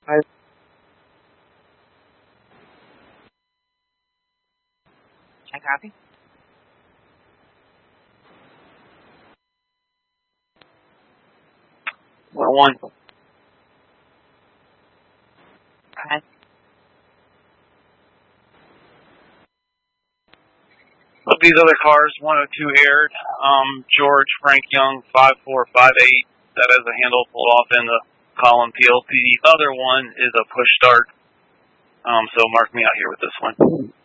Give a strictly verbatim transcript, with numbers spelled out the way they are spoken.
I I copy. Well, one. Aye. Of these other cars, one oh two aired. Um, George Frank Young, five four five eight. That has a handle pulled off in the column P L C. The other one is a push start. Um, so mark me out here with this one.